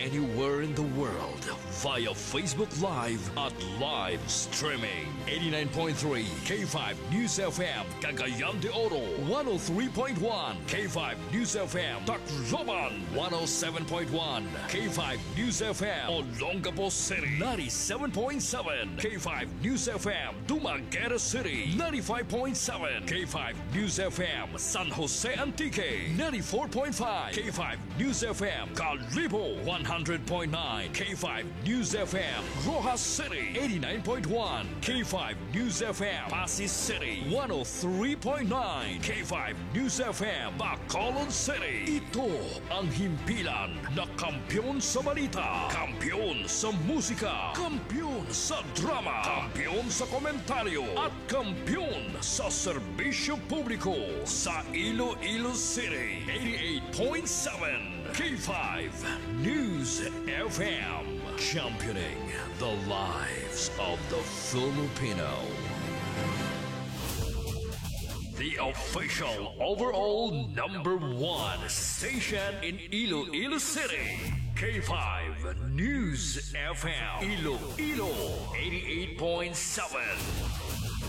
anywhere in the world via Facebook Live at live streaming. 89.3 K5 News FM Cagayan de Oro, 103.1 K5 News FM Tacloban, 107.1 K5 News FM Olongapo City, 97.7 K5 News FM Dumaguete City, 95.7 K5 News FM San Jose Antique, 94.5 K5 News FM Calibo, 100.9 K5 News FM Rojas City, 89.1 K5 News FM Pasig City, 103.9 K5 News FM Bacolod City. Ito ang himpilan na kampiyon sa balita, kampiyon sa musika, kampiyon sa drama, kampiyon sa komentaryo at kampiyon sa serbisyo publiko sa Iloilo City. 88.7 K5 News FM, championing the lives of the Filipino. The official overall #1 station in Iloilo City, K5 News FM Iloilo 88.7.